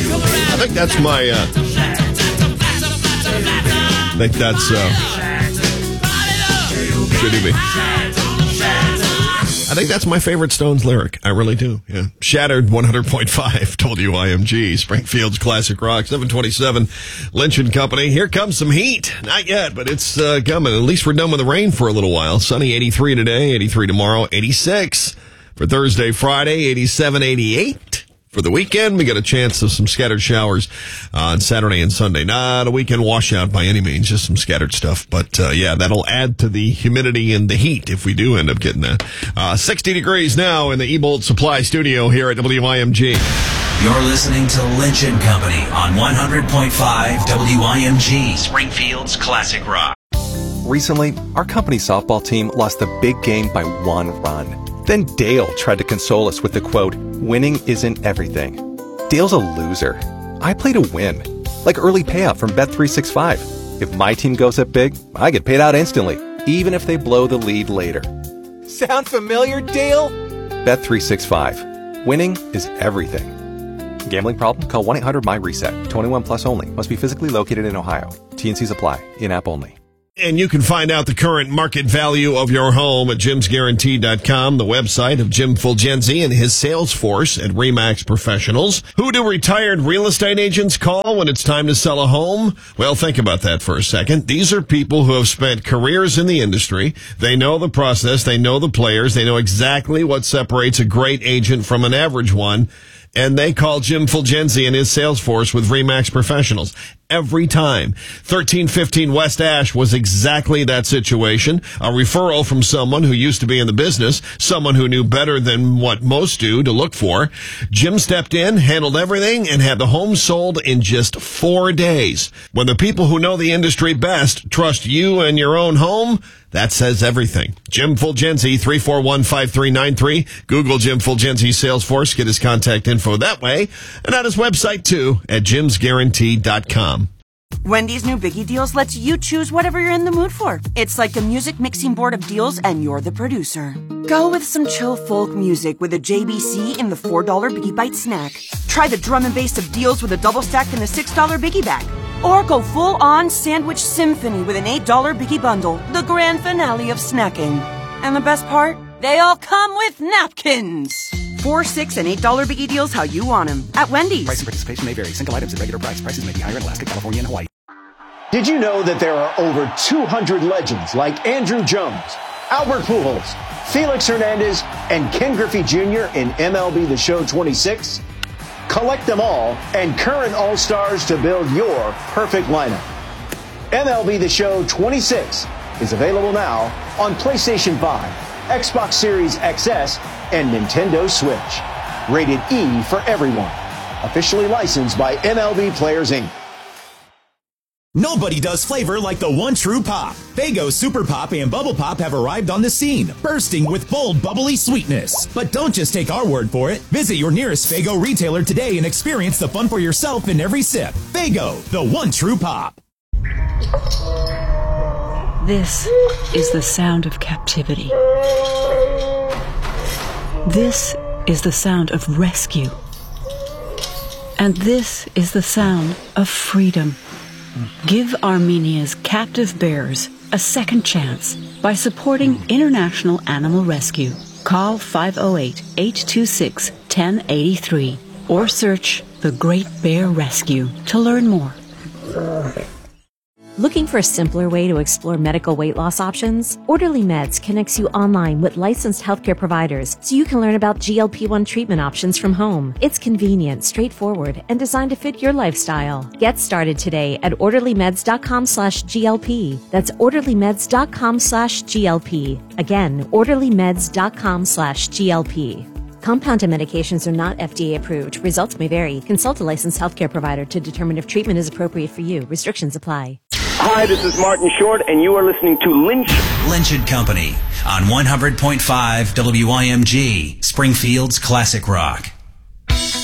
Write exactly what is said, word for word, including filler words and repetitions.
I think that's my, uh, I think that's, uh, shitty me. I think that's my favorite Stones lyric. I really do. Yeah. Shattered one hundred point five W I M G, Springfield's classic rock, seven twenty-seven, Lynch and Company. Here comes some heat. Not yet, but it's uh, coming. At least we're done with the rain for a little while. Sunny eighty-three today, eighty-three tomorrow, eighty-six for Thursday, Friday, eighty-seven, eighty-eight. For the weekend, we got a chance of some scattered showers on Saturday and Sunday. Not a weekend washout by any means, just some scattered stuff. But, uh, yeah, that'll add to the humidity and the heat if we do end up getting that. Uh, sixty degrees now in the Ebolt Supply Studio here at W I M G. You're listening to Lynch and Company on one hundred point five W I M G, Springfield's classic rock. Recently, our company softball team lost the big game by one run. Then Dale tried to console us with the quote, "Winning isn't everything." Dale's a loser. I play to win. Like early payout from Bet three sixty-five. If my team goes up big, I get paid out instantly, even if they blow the lead later. Sound familiar, Dale? Bet three sixty-five. Winning is everything. Gambling problem? Call one eight hundred my reset. twenty-one plus only. Must be physically located in Ohio. T and Cs apply. In-app only. And you can find out the current market value of your home at jims guaranteed dot com, the website of Jim Fulgenzi and his sales force at RE/MAX Professionals. Who do retired real estate agents call when it's time to sell a home? Well, think about that for a second. These are people who have spent careers in the industry. They know the process. They know the players. They know exactly what separates a great agent from an average one. And they call Jim Fulgenzi and his sales force with RE/MAX Professionals every time. thirteen fifteen West Ash was exactly that situation. A referral from someone who used to be in the business, someone who knew better than what most do to look for. Jim stepped in, handled everything, and had the home sold in just four days. When the people who know the industry best trust you and your own home, that says everything. Jim Fulgenzi, three four one, five three nine three. Google Jim Fulgenzi Salesforce. Get his contact info that way. And on his website, too, at jims guaranteed dot com. Wendy's new Biggie Deals lets you choose whatever you're in the mood for. It's like a music mixing board of deals, and you're the producer. Go with some chill folk music with a J B C in the four dollar Biggie Bite snack. Try the drum and bass of deals with a double stack in the six dollar Biggie Bag. Or go full-on sandwich symphony with an eight dollar Biggie Bundle, the grand finale of snacking. And the best part? They all come with napkins. Four, six, and eight dollar Biggie Deals how you want them. At Wendy's. Price and participation may vary. Single items at regular price. Prices may be higher in Alaska, California, and Hawaii. Did you know that there are over two hundred legends like Andrew Jones, Albert Pujols, Felix Hernandez, and Ken Griffey Junior in M L B The Show twenty-six? Collect them all and current All-Stars to build your perfect lineup. M L B The Show twenty-six is available now on PlayStation five, Xbox Series X S, and Nintendo Switch. Rated E for everyone. Officially licensed by M L B Players, Incorporated. Nobody does flavor like the one true pop. Faygo Super Pop and Bubble Pop have arrived on the scene, bursting with bold, bubbly sweetness. But don't just take our word for it. Visit your nearest Faygo retailer today and experience the fun for yourself in every sip. Faygo, the one true pop. This is the sound of captivity. This is the sound of rescue. And this is the sound of freedom. Give Armenia's captive bears a second chance by supporting International Animal Rescue. Call five oh eight, eight two six, one oh eight three or search The Great Bear Rescue to learn more. Looking for a simpler way to explore medical weight loss options? Orderly Meds connects you online with licensed healthcare providers so you can learn about G L P one treatment options from home. It's convenient, straightforward, and designed to fit your lifestyle. Get started today at orderlymeds.com slash GLP. That's orderlymeds.com slash GLP. Again, orderlymeds.com slash GLP. Compounded medications are not F D A approved. Results may vary. Consult a licensed healthcare provider to determine if treatment is appropriate for you. Restrictions apply. Hi, this is Martin Short, and you are listening to Lynch. Lynch and Company on one hundred point five W I M G, Springfield's classic rock.